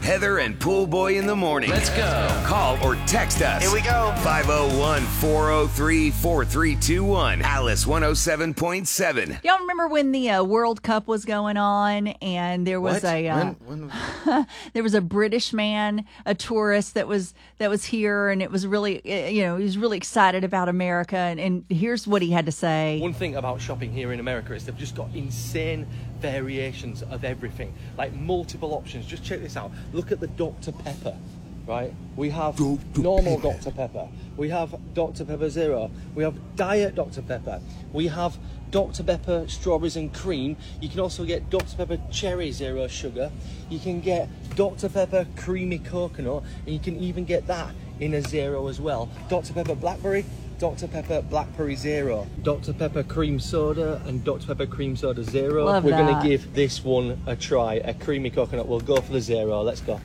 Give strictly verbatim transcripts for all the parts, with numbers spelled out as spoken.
Heather and Pool Boy in the morning. Let's go. Call or text us. Here we go. five oh one, four oh three, four three two one. Alice one oh seven point seven. Y'all remember when the uh, World Cup was going on and there was What? a uh, When- when- there was a British man, a tourist that was that was here, and it was really uh, you know he was really excited about America, and, and here's what he had to say. One thing about shopping here in America is they've just got insane variations of everything, like multiple options. Just check this out. Look at the Doctor Pepper, right? We have Doctor normal Pepper. Doctor Pepper. We have Doctor Pepper Zero. We have Diet Doctor Pepper. We have Doctor Pepper Strawberries and Cream. You can also get Doctor Pepper Cherry Zero Sugar. You can get Doctor Pepper Creamy Coconut, and you can even get that in a zero as well. Doctor Pepper Blackberry, Doctor Pepper Blackberry Zero, Doctor Pepper Cream Soda, and Doctor Pepper Cream Soda Zero. Love We're that. going to give this one a try, a creamy coconut. We'll go for the zero. Let's go.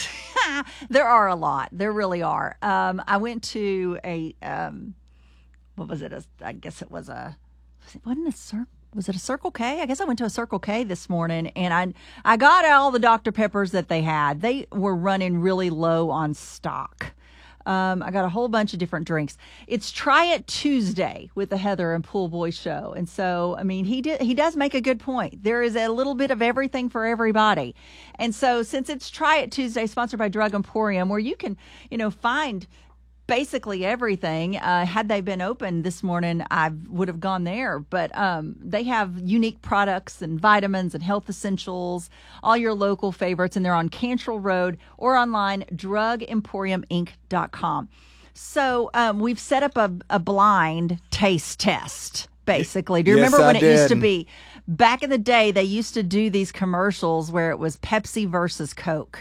There are a lot. There really are. Um, I went to a um, what was it? A, I guess it was a. Was it, wasn't it a Cir- Was it a Circle K? I guess I went to a Circle K this morning, and I I got all the Doctor Peppers that they had. They were running really low on stock. Um, I got a whole bunch of different drinks. It's Try It Tuesday with the Heather and Pool Boy show. And so, I mean, he did, he does make a good point. There is a little bit of everything for everybody. And so since it's Try It Tuesday, sponsored by Drug Emporium, where you can, you know, find basically everything. Uh, had they been open this morning, I would have gone there. But um, they have unique products and vitamins and health essentials, all your local favorites, and they're on Cantrell Road or online, drug emporium inc dot com. So um, we've set up a, a blind taste test, basically. Do you Yes, remember I when it used to did. be? Back in the day, they used to do these commercials where it was Pepsi versus Coke.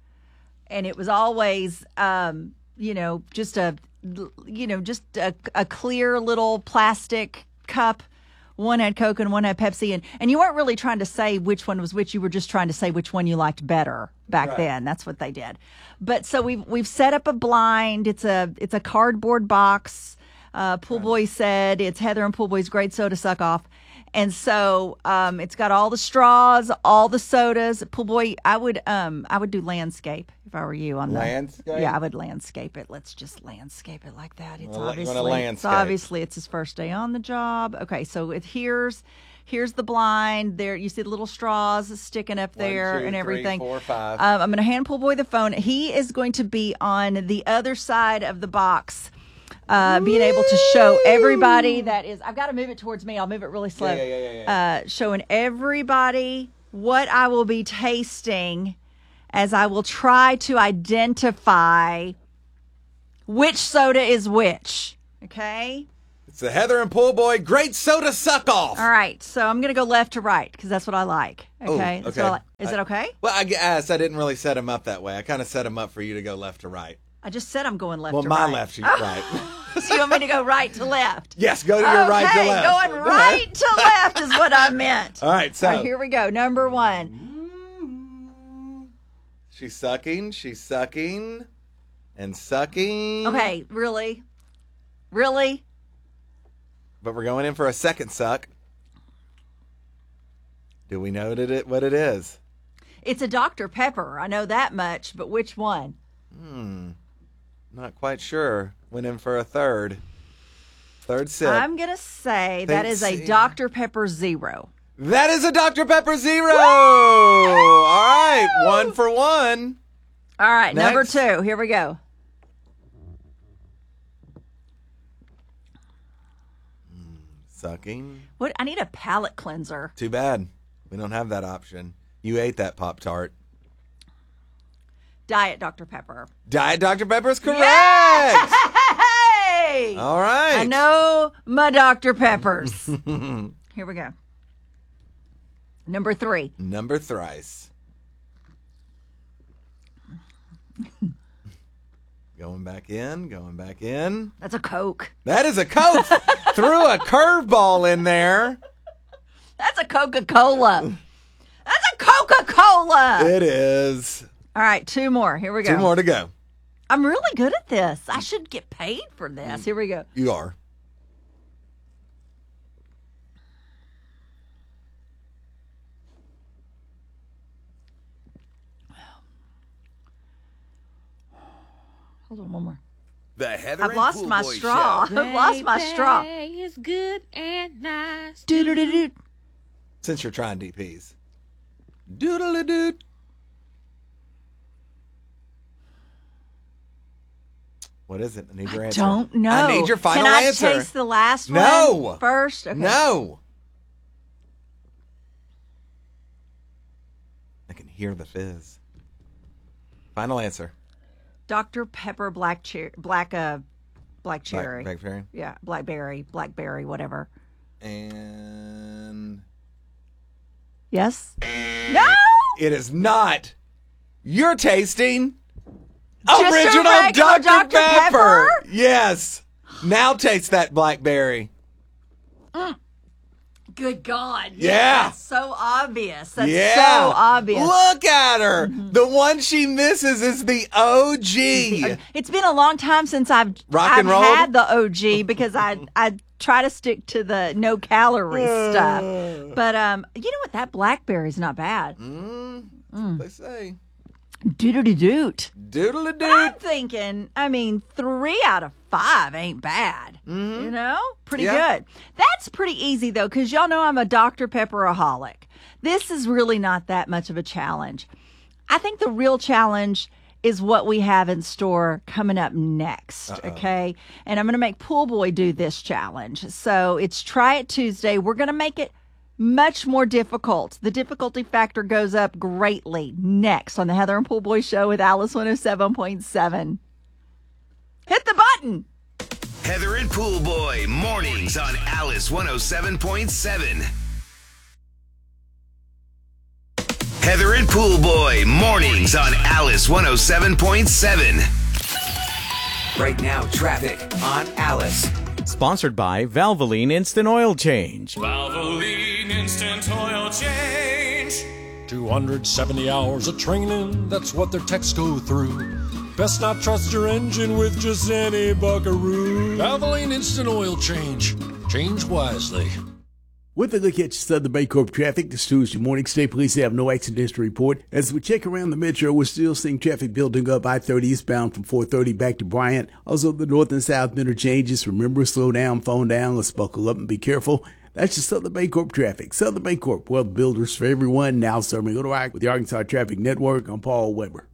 And it was always, um, you know, just a, you know, just a, a clear little plastic cup. One had Coke and one had Pepsi. And, and you weren't really trying to say which one was which. You were just trying to say which one you liked better back Right. then. That's what they did. But so we've, we've set up a blind. It's a, it's a cardboard box. Uh, Pool Boy said it's Heather and Pool Boy's great soda suck off. And so um, it's got all the straws, all the sodas. Pool Boy, I would um, I would do landscape if I were you on the Landscape? Yeah, I would landscape it. Let's just landscape it like that. It's Well, you obviously wanna it's landscape. obviously it's his first day on the job. Okay, so it here's here's the blind. There you see the little straws sticking up there two, and three, everything. four, five. Um, I'm going to hand Pool Boy the phone. He is going to be on the other side of the box. Uh, being able to show everybody that is, I've got to move it towards me. I'll move it really slow. Yeah, yeah, yeah, yeah, Uh, showing everybody what I will be tasting as I will try to identify which soda is which. Okay. It's the Heather and Pool Boy Great Soda Suck Off. All right. So I'm going to go left to right because that's what I like. Oh, Okay. That's okay. what I like. Is I- it okay? Well, I guess I didn't really set him up that way. I kind of set him up for you to go left to right. I just said I'm going left Well, to my right. left, you right. So you want me to go right to left? Yes, go to your right to Okay, left. going right to left is what I meant. All right, so All right, here we go. Number one. she's sucking, she's sucking, and sucking. Okay, really? Really? But we're going in for a second suck. Do we know what it, what it is? It's a Doctor Pepper. I know that much, but which one? Not quite sure. Went in for a third. Third sip. I'm going to say that is a Think- Doctor Pepper Zero. That is a Doctor Pepper Zero. All right, one for one. All right, number Next. two. Here we go. Sucking. What? I need a palate cleanser. Too bad. We don't have that option. You ate that Pop-Tart. Diet Doctor Pepper. Diet Doctor Pepper is correct. Hey! All right. I know my Doctor Peppers. Here we go. Number three. Number thrice. Going back in, going back in. That's a Coke. That is a Coke. Threw a curveball in there. That's a Coca-Cola. That's a Coca-Cola. It is. All right, two more. Here we go. Two more to go. I'm really good at this. I should get paid for this. Here we go. You are. Hold on, one more. The Heather I've and lost Pool my Boy straw. Show. I've lost my straw. It's good and nice. Doo-doo-doo-doo. Since you're trying D Ps. Doodle-a-doo. What is it? I need your answer. Don't know. I need your final Can I answer. taste the last No. one first? Okay. No. I can hear the fizz. Final answer. Doctor Pepper black cherry, black uh, black cherry. Black, blackberry. Yeah, blackberry, blackberry, whatever. And Yes. No. it is not. You're tasting Just a original regular Doctor Doctor Pepper. Pepper? Yes. Now taste that blackberry. Good God. Yeah. That's so obvious. That's yeah. so obvious. Look at her. The one she misses is the O G. It's been a long time since I've Rock I've and roll? had the O G because I I try to stick to the no calorie stuff. But um, you know what? That blackberry's not bad. Mm, They say. Doodly doot. Doodle But I'm doo. thinking, I mean, three out of five ain't bad. You know, pretty Yeah. good. That's pretty easy though, because y'all know I'm a Doctor Pepperaholic. This is really not that much of a challenge. I think the real challenge is what we have in store coming up next. Uh-oh. Okay, and I'm going to make Pool Boy do this challenge. So it's Try It Tuesday. We're going to make it much more difficult. The difficulty factor goes up greatly next on the Heather and Pool Boy Show with Alice one oh seven point seven. Hit the button. Heather and Pool Boy, mornings on Alice one oh seven point seven. Heather and Pool Boy, mornings on Alice one oh seven point seven. Right now, traffic on Alice. Sponsored by Valvoline Instant Oil Change. Valvoline Instant Oil Change. two hundred seventy hours of training, that's what their techs go through. Best not trust your engine with just any buckaroo. Valvoline Instant Oil Change. Change wisely. With a look at your Southern Baycorp traffic this Tuesday morning, State Police have no accidents to report. As we check around the metro, we're still seeing traffic building up I thirty eastbound from four thirty back to Bryant. Also, the north and south interchanges. Remember, slow down, phone down. Let's buckle up and be careful. That's your Southern Baycorp traffic. Southern Baycorp, well, builders for everyone. Now serving Little Rock with the Arkansas Traffic Network. I'm Paul Weber.